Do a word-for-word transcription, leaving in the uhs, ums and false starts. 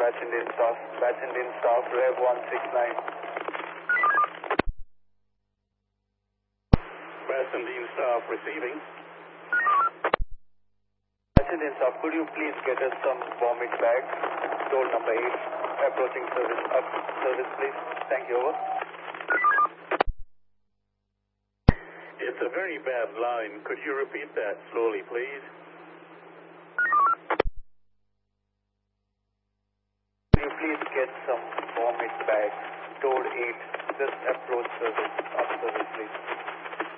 Batch Indian staff. Batch Indian staff, Rev one six nine. Batch Indian staff receiving. Batch Indian staff, could you please get us some vomit bags? Door number eight. Approaching service. Up service, please. Thank you, over. It's a very bad line. Could you repeat that slowly, please? Could you please get some vomit bags? Door eight. Just approach service. Up service, please.